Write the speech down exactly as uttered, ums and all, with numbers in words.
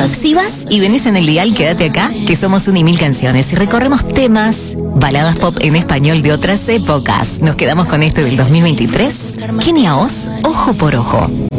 Si vas y venís en el dial, quédate acá, que somos un y mil canciones y recorremos temas, baladas pop en español de otras épocas. Nos quedamos con este del dos mil veintitrés. Kenia Oz, Ojo por Ojo.